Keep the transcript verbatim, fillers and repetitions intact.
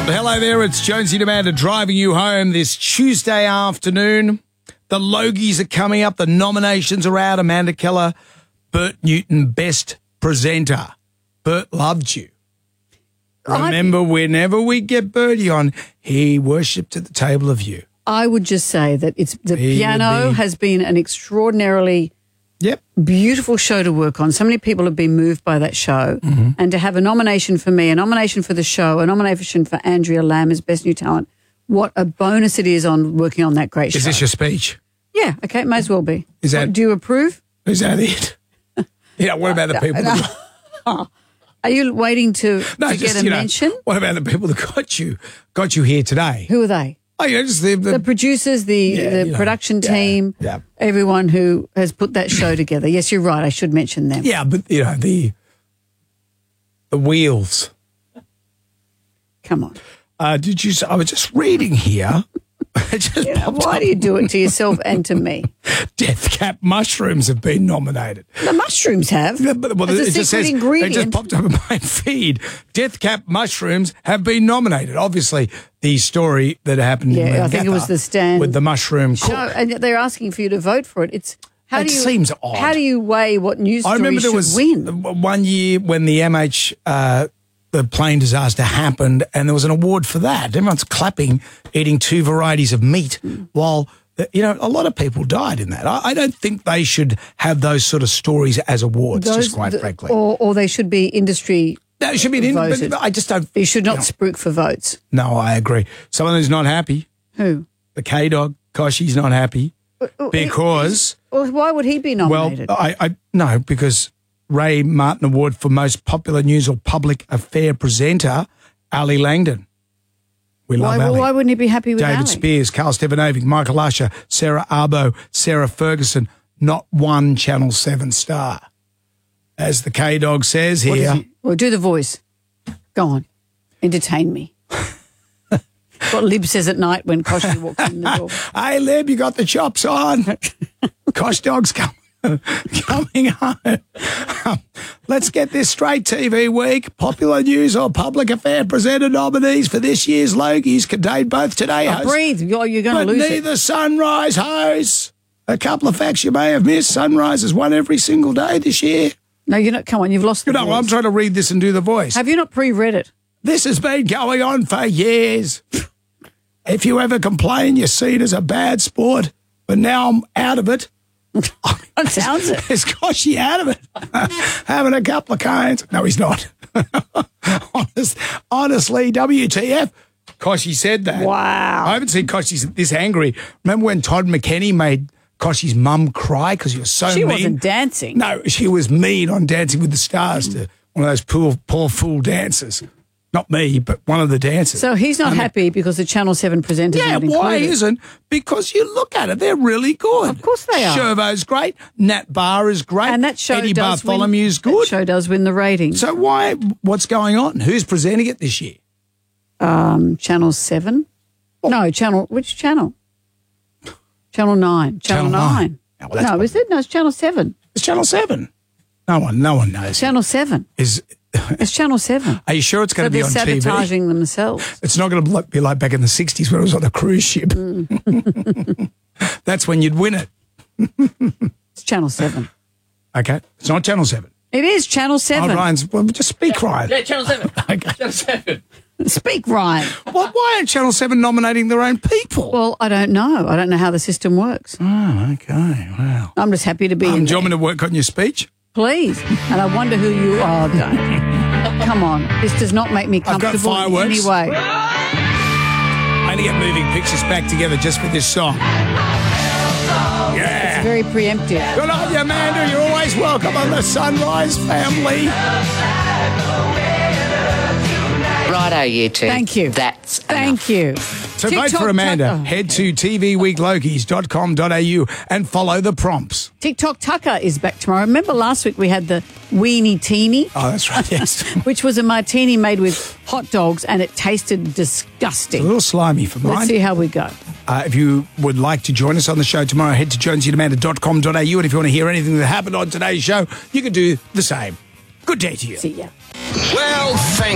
Hello there, it's Jonesy and Amanda driving you home this Tuesday afternoon. The Logies are coming up, the nominations are out. Amanda Keller, Bert Newton, Best Presenter. Bert loved you. Remember, I, whenever we get Bertie on, he worshipped at the table of you. I would just say that it's the he piano be, has been an extraordinarily yep. beautiful show to work on. So many people have been moved by that show. Mm-hmm. And to have a nomination for me, a nomination for the show, a nomination for Andrea Lamb as Best New Talent, what a bonus it is on working on that great show. Is this your speech? Yeah, okay, it may as well be. Is that? What, do you approve? Is that it? Yeah, what about the people? No, no. That, oh, are you waiting to, no, to just, get a you know, mention? What about the people that got you got you here today? Who are they? Oh, yeah, just the, the, the producers, the, yeah, the you know, production yeah, team, yeah. everyone who has put that show together. Yes, you're right. I should mention them. Yeah, but, you know, the the wheels. Come on. Uh, did you? I was just reading here. just you know, why up. do you do it to yourself and to me? Death Cap mushrooms have been nominated. The mushrooms have. Yeah, but, well, As a it secret just says, ingredient. It just popped up in my feed. Death Cap mushrooms have been nominated. Obviously, the story that happened yeah, in I think it was the stand with the mushroom show, cook. and they're asking for you to vote for it. It's how it do you, seems odd. How do you weigh what news story I remember there should was win? one year when the M H uh, the plane disaster happened, and there was an award for that. Everyone's clapping, eating two varieties of meat, mm. while you know a lot of people died in that. I, I don't think they should have those sort of stories as awards. Those, just quite the, frankly, or, or they should be industry. That should be an industry. But I just don't. You should not you know, spruik for votes. No, I agree. Someone who's not happy. Who? The K Dog. Koshy's not happy because. Well, why would he be nominated? Well, I, I no because. Ray Martin Award for Most Popular News or Public Affair Presenter, Ali Langdon. We love why, Ali. Well, why wouldn't he be happy with David Ali? Spears, Carl Stevanovic, Michael Usher, Sarah Arbo, Sarah Ferguson, not one Channel seven star. As the K-Dog says here. Well, do the voice. Go on. Entertain me. What Lib says at night when Koshy walks in the door. Hey, Lib, you got the chops on. Kosh Dog's coming. Coming home. Um, let's get this straight, T V Week. Popular News or Public Affair Presenter nominees for this year's Logies contain both today oh, hosts. Breathe, you're, you're going to but lose neither it. Sunrise hosts. A couple of facts you may have missed. Sunrise has won every single day this year. No, you're not. Come on, you've lost the You know, voice. I'm trying to read this and do the voice. Have you not pre-read it? This has been going on for years. If you ever complain, you're seen as a bad sport. But now I'm out of it. That sounds it. Is Koshy out of it? Having a couple of cones. No, he's not. Honest, honestly, W T F? Koshy said that. Wow. I haven't seen Koshy this angry. Remember when Todd McKenney made Koshy's mum cry because he was so she mean? She wasn't dancing. No, she was mean on Dancing with the Stars to one of those poor, poor fool dancers. Not me, but one of the dancers. So he's not I mean, happy because the Channel seven presenters yeah, are not included. why isn't? Because you look at it, they're really good. Of course they are. Shervo's great. Nat Barr is great. And that show Eddie does Bartholomew's win, good. That show does win the ratings. So why? What's going on? Who's presenting it this year? Um, Channel seven? Oh. No, Channel, which channel? Channel nine. Channel, Channel nine. nine. Oh, well, no, is it? No, it's Channel seven. It's Channel seven. No one, no one knows. Channel seven. Is It's Channel seven. Are you sure it's going so to be on T V? they're sabotaging themselves. It's not going to be like back in the sixties when it was on a cruise ship. Mm. That's when you'd win it. It's Channel seven. Okay. It's not Channel seven. It is Channel seven. Oh, Ryan's, well, just speak, Ryan. Yeah, Channel seven. Okay. Channel seven. Speak, Ryan. Well, why aren't Channel seven nominating their own people? Well, I don't know. I don't know how the system works. Oh, okay. Wow. I'm just happy to be um, in Do you want me to work on your speech? Please. And I wonder who you are, don't. Come on. This does not make me comfortable I've got in fireworks. any way. I only get moving pictures back together just for this song. Yeah. It's very preemptive. Good on you, Amanda. You're always welcome on the Sunrise family. Righto, you two. Thank you. That's Thank enough. you. So vote TikTok for Amanda. Tucker. Head to t v week logies dot com dot a u and follow the prompts. TikTok Tucker is back tomorrow. Remember last week we had the Weenie Teeny, Oh, that's right, yes. which was a martini made with hot dogs, and it tasted disgusting. A little slimy for mine. Let's see how we go. Uh, if you would like to join us on the show tomorrow, head to jonesy and amanda dot com dot a u. And if you want to hear anything that happened on today's show, you can do the same. Good day to you. See ya. Well, thank